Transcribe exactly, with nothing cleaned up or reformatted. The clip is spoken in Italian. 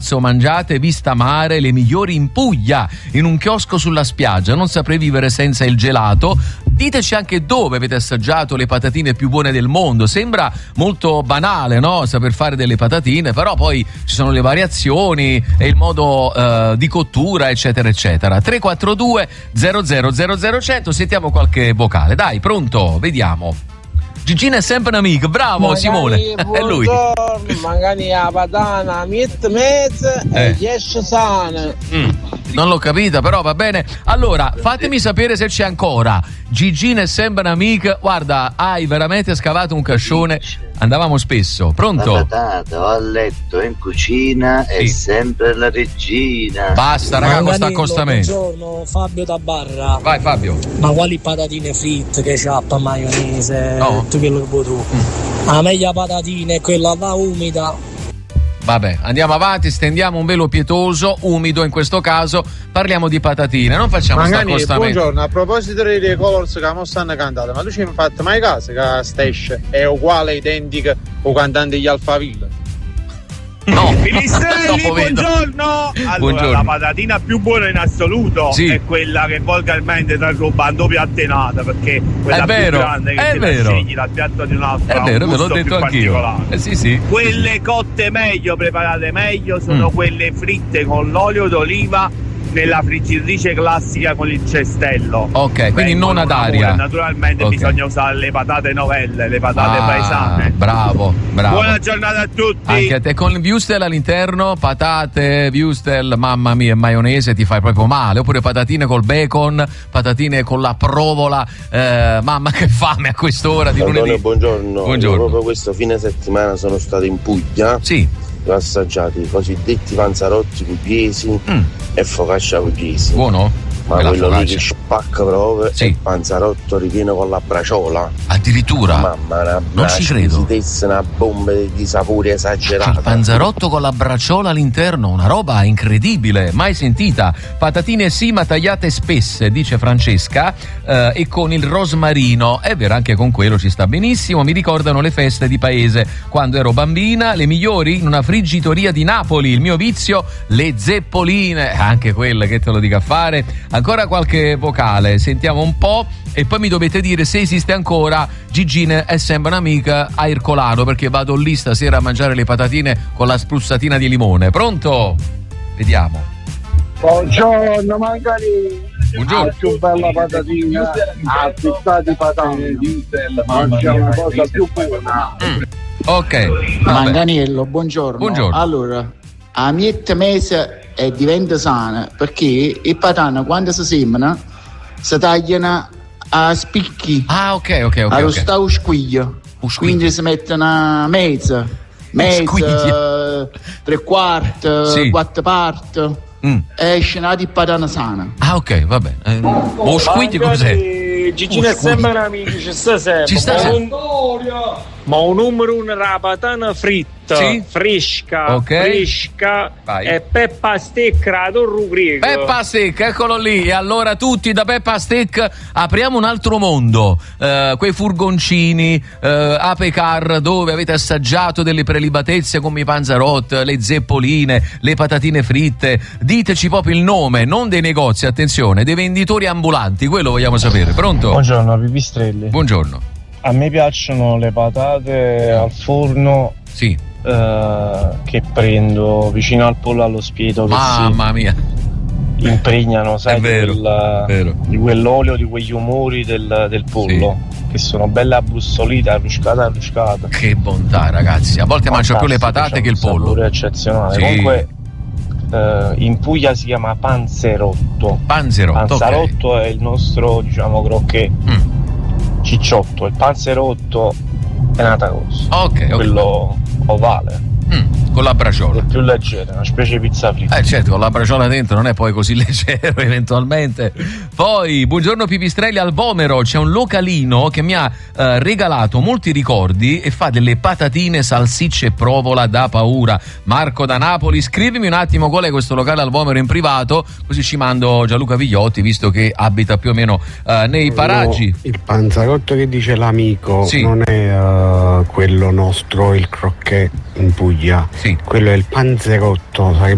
mangiate vista mare, le migliori in Puglia, in un chiosco sulla spiaggia. Non saprei vivere senza il gelato. Diteci anche dove avete assaggiato le patatine più buone del mondo. Sembra molto banale, no? Saper fare delle patatine, però poi ci sono le variazioni e il modo uh, di cottura, eccetera eccetera. tre quattro due zero zero zero zero cento. Sentiamo qualche vocale. Dai, pronto? Vediamo. Gigina è sempre un amico, bravo magari, Simone. È lui. Magari la patana mit mezza e esce sana. Mm. Non l'ho capita, però va bene. Allora, fatemi sapere se c'è ancora. Gigina è sempre un'amica. Guarda, hai veramente scavato un cascione. Andavamo spesso. Pronto? La patata, ho letto in cucina, sì. È sempre la regina. Basta, raga, con sta accostamento. Buongiorno, Fabio da Barra. Vai, Fabio. Ma quali patatine fritte, ketchup, maionese? No. Tu quello che vuoi tu. Mm. La meglio patatine è quella là umida. Vabbè, andiamo avanti, stendiamo un velo pietoso, umido in questo caso, parliamo di patatine, non facciamo sta accostamento. Buongiorno, a proposito dei Colors che mo stanno cantando, ma tu ci hai fatto mai caso che Stash è uguale, identica o cantante degli Alphaville? No, Pipistrelli, buongiorno. Allora, buongiorno. La patatina più buona in assoluto, sì, è quella che volgarmente tra rubando piattinata, perché quella è più vero, grande che è ti vero. scegli dal piatto di un altro. È vero, ve l'ho detto anch'io. Eh, sì, sì. Quelle cotte meglio, preparate meglio, sono mm. quelle fritte con l'olio d'oliva nella friggitrice classica con il cestello. Ok, Beh, quindi non ad aria. Naturalmente okay. Bisogna usare le patate novelle, le patate ah, paesane. Bravo, bravo. Buona giornata a tutti. Anche a te, con il wurstel all'interno, patate, wurstel, mamma mia, maionese, ti fai proprio male. Oppure patatine col bacon, patatine con la provola. Eh, mamma, che fame a quest'ora di lunedì. Buongiorno. Buongiorno. Io proprio questo fine settimana sono stato in Puglia. Sì. Ho assaggiato i cosiddetti panzarotti pugliesi mm. e focaccia pugliesi. Buono? Ma quella quello focaccia. lì che spacca proprio, sì. È il panzarotto ripieno con la braciola. Addirittura? Mamma, una, non una ci credo. Una bomba di sapori esagerata. Il panzarotto con la braciola all'interno, una roba incredibile, mai sentita. Patatine sì, ma tagliate spesse, dice Francesca, eh, e con il rosmarino. È vero, anche con quello ci sta benissimo. Mi ricordano le feste di paese quando ero bambina, le migliori in una friggitoria di Napoli. Il mio vizio, le zeppoline, anche quelle, che te lo dica a fare. Ancora qualche vocale, sentiamo un po' e poi mi dovete dire se esiste ancora Gigina è sempre un'amica a Ercolano, perché vado lì stasera a mangiare le patatine con la spruzzatina di limone. Pronto? Vediamo. Buongiorno, magari. Buongiorno. La più bella patatina, a città di patate, non c'è una cosa più buona. Mm. Ok. Manganiello, buongiorno. Buongiorno. Allora, a miette mese e diventa sana perché i patane quando si semina si tagliano a spicchi. Ah, ok, ok, ok. Allo okay. sta usquiglia. Quindi si mettono a mezza, mezza, tre quarti, sì. quattro parti. Mm. Esce una di patana sana. Ah, ok, va bene. Eh, o squigli cos'è? Gigina è sempre amici, ci sta sempre. Ci sta sempre. Ma un numero uno la patana fritta, sì? fresca, okay. fresca. Vai. E Peppa Steak a torro greco. Peppa Steak, eccolo lì. E allora tutti da Peppa Steak apriamo un altro mondo. Uh, quei furgoncini, uh, Ape Car, dove avete assaggiato delle prelibatezze come i panzarot, le zeppoline, le patatine fritte. Diteci proprio il nome, non dei negozi, attenzione, dei venditori ambulanti, quello vogliamo sapere. Pronto? Buongiorno, Pipistrelli. Buongiorno. A me piacciono le patate al forno, sì, eh, che prendo vicino al pollo allo spiedo, che mamma si mia impregnano, sai, è vero, di, quel, vero. di quell'olio, di quegli umori del, del pollo, sì, che sono belle abbrustolite, arruscate, arruscate. Che bontà, ragazzi, a volte mangio più le patate che il pollo. Un sapore eccezionale, sì. Comunque eh, in Puglia si chiama panzerotto. Panzerotto, Panzerotto okay. È il nostro, diciamo, crocchè. Mm. Cicciotto, il panzerotto è una cosa. Ok, quello ovale. Mm, con la braciola. È più leggero, una specie di pizza fritta. Eh certo, con la braciola dentro non è poi così leggero eventualmente. Poi, buongiorno Pipistrelli, al Vomero c'è un localino che mi ha eh, regalato molti ricordi e fa delle patatine, salsicce e provola da paura. Marco da Napoli, scrivimi un attimo qual è questo locale al Vomero in privato, così ci mando Gianluca Vigliotti, visto che abita più o meno eh, nei paraggi. No, il panzarotto che dice l'amico, sì, non è uh, quello nostro, il croquet in Puglia, sì, quello è il panzerotto, sarebbe